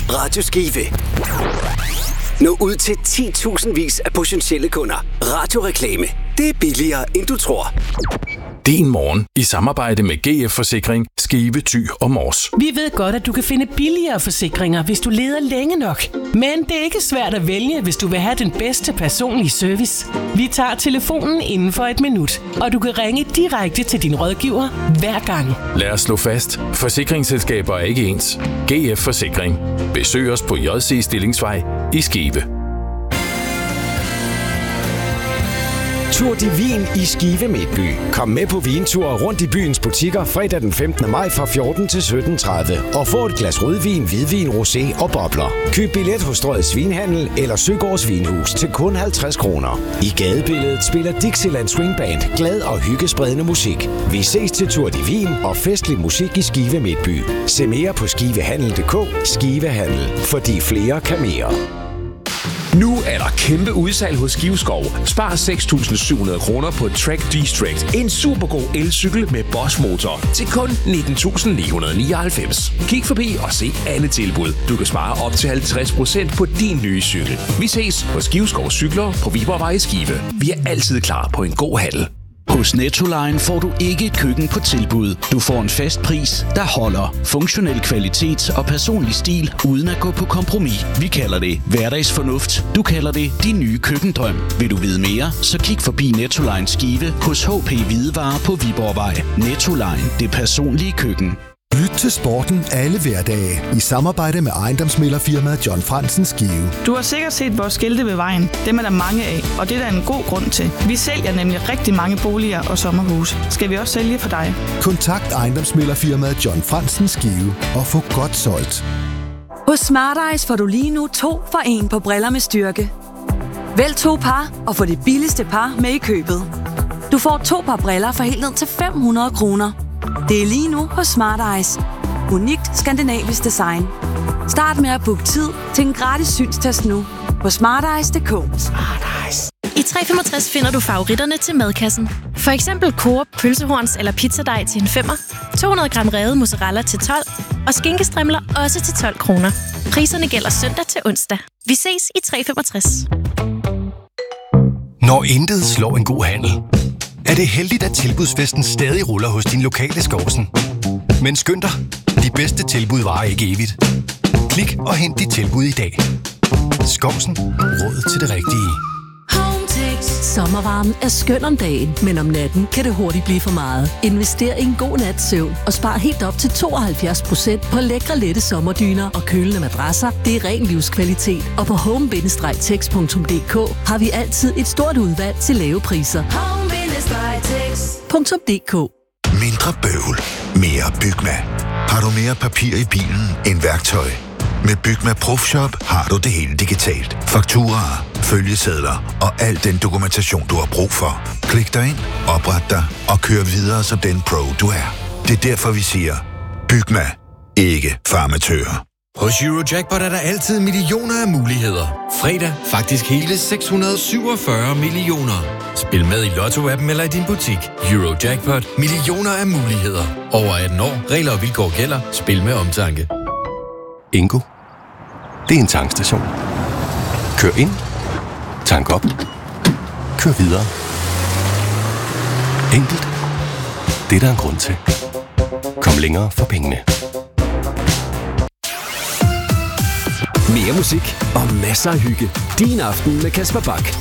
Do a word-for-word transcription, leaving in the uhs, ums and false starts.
Radio Skive. Nå ud til ti tusind vis af potentielle kunder. Radioreklame. Det er billigere, end du tror. Din morgen i samarbejde med G F Forsikring, Skive, Thy og Mors. Vi ved godt, at du kan finde billigere forsikringer, hvis du leder længe nok. Men det er ikke svært at vælge, hvis du vil have den bedste personlige service. Vi tager telefonen inden for et minut, og du kan ringe direkte til din rådgiver hver gang. Lad os slå fast. Forsikringsselskaber er ikke ens. G F Forsikring. Besøg os på J C Stillingsvej i Skive. Tour de Vin i Skive Midtby. Kom med på vintur rundt i byens butikker fredag den femtende maj fra fjorten til sytten tredive og få et glas rødvin, hvidvin, rosé og bobler. Køb billet hos Strøget Svinhandel eller Søgårds Vinhus til kun halvtreds kroner. I gadebilledet spiller Dixieland Swing Band glad og hyggespredende musik. Vi ses til Tour de Vin og festlig musik i Skive Midtby. Se mere på skivehandel punktum d k. Skive Handel, fordi flere kan mere. Nu er der kæmpe udsalg hos Skiveskov. Spar seks tusind syv hundrede kroner på Trek District. En supergod elcykel med Bosch-motor til kun nitten tusind ni hundrede nioghalvfems. Kig forbi og se alle tilbud. Du kan spare op til halvtreds procent på din nye cykel. Vi ses på Skiveskov Cykler på Viborgvej i Skive. Vi er altid klar på en god handel. Hos Nettoline får du ikke et køkken på tilbud. Du får en fast pris, der holder. Funktionel kvalitet og personlig stil, uden at gå på kompromis. Vi kalder det hverdagsfornuft. Du kalder det din nye køkkendrøm. Vil du vide mere, så kig forbi Nettoline Skive hos H P Hvidevarer på Viborgvej. Nettoline, det personlige køkken. Lyt til sporten alle hverdage i samarbejde med ejendomsmæglerfirmaet John Fransen Skive. Du har sikkert set vores skilte ved vejen. Dem er der mange af, og det er der en god grund til. Vi sælger nemlig rigtig mange boliger og sommerhuse. Skal vi også sælge for dig? Kontakt ejendomsmæglerfirmaet John Fransen Skive og få godt solgt. Hos Smart Eyes får du lige nu to for en på briller med styrke. Vælg to par og få det billigste par med i købet. Du får to par briller for helt ned til fem hundrede kroner. Det er lige nu hos Smart Eyes. Unikt skandinavisk design. Start med at booke tid til en gratis synstest nu på smarteyes punktum d k. Smart Eyes. I tre femogtres finder du favoritterne til madkassen. For eksempel Coop pølsehorns eller pizzadej til en femmer, to hundrede gram revet mozzarella til tolv og skinkestrimler også til tolv kroner. Priserne gælder søndag til onsdag. Vi ses i tre femogtres. Når intet slår en god handel, er det heldigt, at tilbudsfesten stadig ruller hos din lokale Skovsen. Men skynd dig, de bedste tilbud varer ikke evigt. Klik og hent dit tilbud i dag. Skovsen. Råd til det rigtige. Sommervarmen er skøn om dagen, men om natten kan det hurtigt blive for meget. Invester i en god nats søvn og spar helt op til tooghalvfjerds procent på lækre, lette sommerdyner og kølende madrasser. Det er ren livskvalitet. Og på home bindestreg text punktum d k har vi altid et stort udvalg til lave priser. home bindestreg text punktum d k. Mindre bøvl. Mere Bygma. Har du mere papir i bilen end værktøj? Med Bygma Profshop har du det hele digitalt. Fakturaer, følgesedler og al den dokumentation, du har brug for. Klik dig ind, opret dig og kør videre som den pro, du er. Det er derfor, vi siger, Bygma. Ikke farmatører. Hos Eurojackpot er der altid millioner af muligheder. Fredag faktisk hele seks hundrede og syvogfyrre millioner. Spil med i Lotto-appen eller i din butik. Eurojackpot. Millioner af muligheder. Over atten år. Regler og vilkår gælder. Spil med omtanke. Ingo. Det er en tankstation. Kør ind. Tank op. Kør videre. Enkelt. Det er der en grund til. Kom længere for pengene. Mere musik og masser af hygge. Din aften med Kasper Bach.